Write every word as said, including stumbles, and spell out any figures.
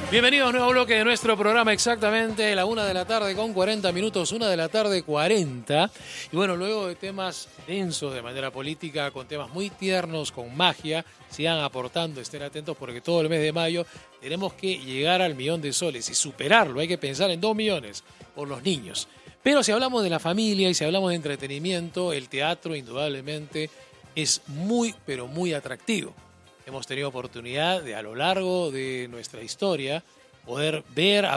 Bienvenidos a un nuevo bloque de nuestro programa, exactamente la una de la tarde con cuarenta minutos, una de la tarde cuarenta. Y bueno, luego de temas densos de manera política, con temas muy tiernos, con magia, sigan aportando, estén atentos porque todo el mes de mayo tenemos que llegar al millón de soles y superarlo. Hay que pensar en dos millones por los niños. Pero si hablamos de la familia y si hablamos de entretenimiento, el teatro indudablemente es muy, pero muy atractivo. Hemos tenido oportunidad de, a lo largo de nuestra historia, poder ver a